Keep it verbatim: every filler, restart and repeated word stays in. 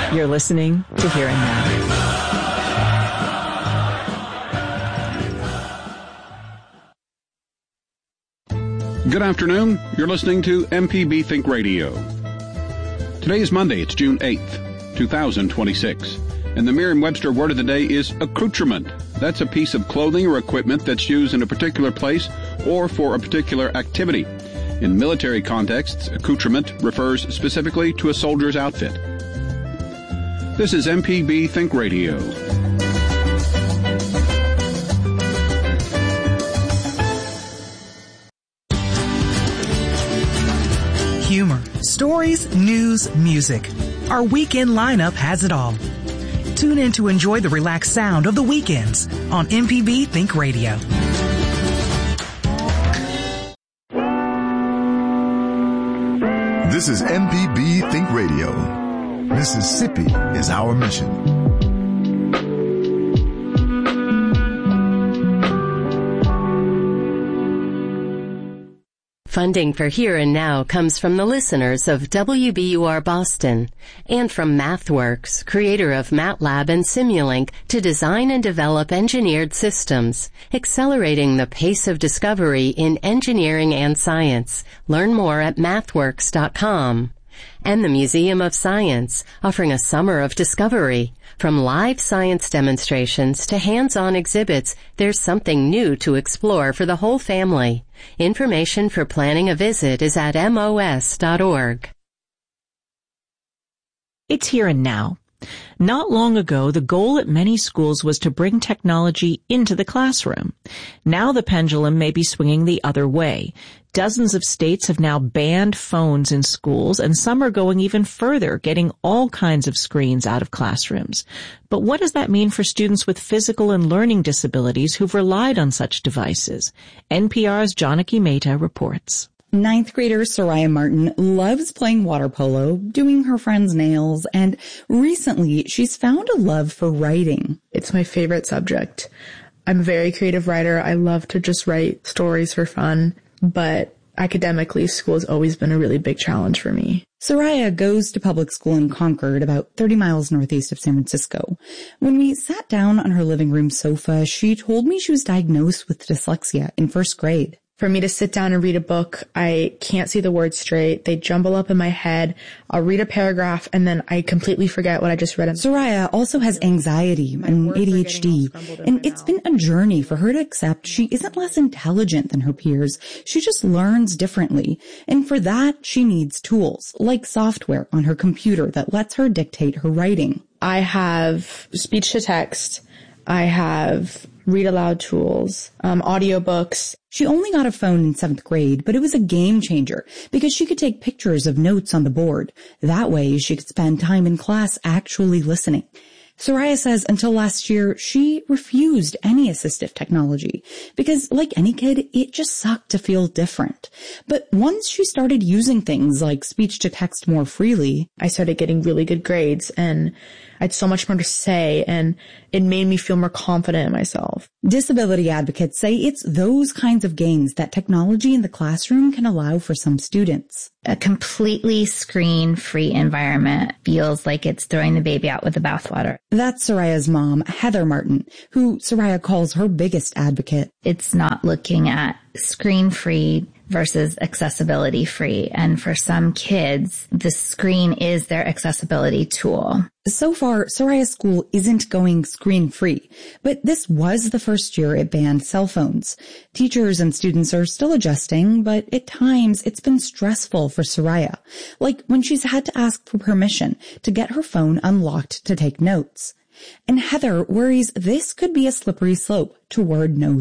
You're listening to Here and Now. Good afternoon. You're listening to M P B Think Radio. Today is Monday. It's June eighth, twenty twenty-six. And the Merriam-Webster word of the day is accoutrement. That's a piece of clothing or equipment that's used in a particular place or for a particular activity. In military contexts, accoutrement refers specifically to a soldier's outfit. This is M P B Think Radio. Humor, stories, news, music. Our weekend lineup has it all. Tune in to enjoy the relaxed sound of the weekends on M P B Think Radio. This is M P B Think Radio. Mississippi is our mission. Funding for Here and Now comes from the listeners of W B U R Boston and from MathWorks, creator of MATLAB and Simulink, to design and develop engineered systems, accelerating the pace of discovery in engineering and science. Learn more at mathworks dot com. And the Museum of Science, offering a summer of discovery. From live science demonstrations to hands-on exhibits, there's something new to explore for the whole family. Information for planning a visit is at M O S dot org. It's Here and Now. Not long ago, the goal at many schools was to bring technology into the classroom. Now the pendulum may be swinging the other way. Dozens of states have now banned phones in schools, and some are going even further, getting all kinds of screens out of classrooms. But what does that mean for students with physical and learning disabilities who've relied on such devices? N P R's Janaki Mehta reports. Ninth grader Soraya Martin loves playing water polo, doing her friends' nails, and recently she's found a love for writing. It's my favorite subject. I'm a very creative writer. I love to just write stories for fun, but academically, school has always been a really big challenge for me. Soraya goes to public school in Concord, about thirty miles northeast of San Francisco. When we sat down on her living room sofa, she told me she was diagnosed with dyslexia in first grade. For me to sit down and read a book, I can't see the words straight. They jumble up in my head. I'll read a paragraph and then I completely forget what I just read. Soraya also has anxiety and A D H D, and it's been a journey for her to accept she isn't less intelligent than her peers. She just learns differently. And for that, she needs tools, like software on her computer that lets her dictate her writing. I have speech to text. I have read aloud tools, um, audiobooks. She only got a phone in seventh grade, but it was a game changer because she could take pictures of notes on the board. That way she could spend time in class actually listening. Soraya says until last year, she refused any assistive technology because, like any kid, it just sucked to feel different. But once she started using things like speech-to-text more freely, I started getting really good grades and I had so much more to say, and it made me feel more confident in myself. Disability advocates say it's those kinds of gains that technology in the classroom can allow for some students. A completely screen-free environment feels like it's throwing the baby out with the bathwater. That's Soraya's mom, Heather Martin, who Soraya calls her biggest advocate. It's not looking at screen-free versus accessibility-free. And for some kids, the screen is their accessibility tool. So far, Soraya's school isn't going screen-free, but this was the first year it banned cell phones. Teachers and students are still adjusting, but at times it's been stressful for Soraya, like when she's had to ask for permission to get her phone unlocked to take notes. And Heather worries this could be a slippery slope toward no